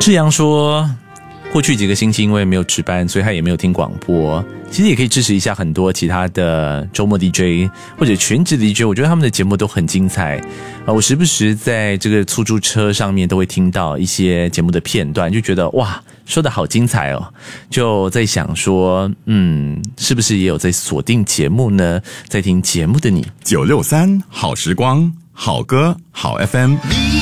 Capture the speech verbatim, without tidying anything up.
志阳说，过去几个星期因为没有值班，所以他也没有听广播。其实也可以支持一下很多其他的周末 D J 或者全职 D J， 我觉得他们的节目都很精彩。呃，我时不时在这个出租车上面都会听到一些节目的片段，就觉得哇，说得好精彩哦！就在想说，嗯，是不是也有在锁定节目呢？在听节目的你， 九六三好时光，好歌好 F M。